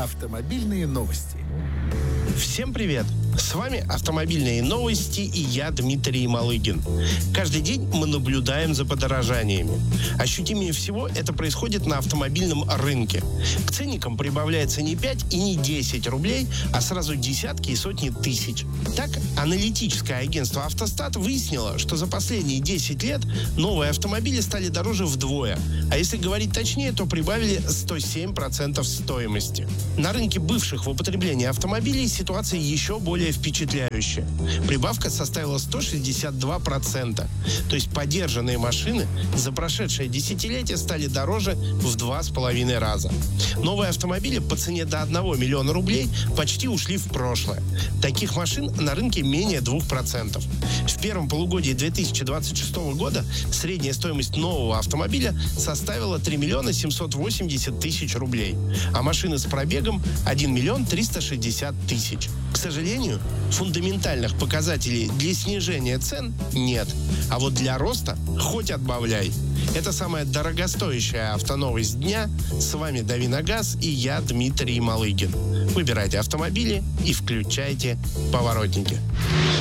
Автомобильные новости. Всем привет! С вами «Автомобильные новости» и я, Дмитрий Малыгин. Каждый день мы наблюдаем за подорожаниями. Ощутимее всего это происходит на автомобильном рынке. К ценникам прибавляется не 5 и не 10 рублей, а сразу десятки и сотни тысяч. Так, аналитическое агентство «Автостат» выяснило, что за последние 10 лет новые автомобили стали дороже вдвое. А если говорить точнее, то прибавили 107% стоимости. На рынке бывших в употреблении автомобилей ситуация еще более впечатляющая. Прибавка составила 162%. То есть подержанные машины за прошедшее десятилетие стали дороже в 2,5 раза. Новые автомобили по цене до 1 миллиона рублей почти ушли в прошлое. Таких машин на рынке менее 2%. В первом полугодии 2026 года средняя стоимость нового автомобиля составила 3 миллиона 780 тысяч рублей, а машины с пробегом 1 миллион 360 тысяч. К сожалению, фундаментальных показателей для снижения цен нет. А вот для роста хоть отбавляй. Это самая дорогостоящая автоновость дня. С вами «Дави на газ» и я, Дмитрий Малыгин. Выбирайте автомобили и включайте поворотники.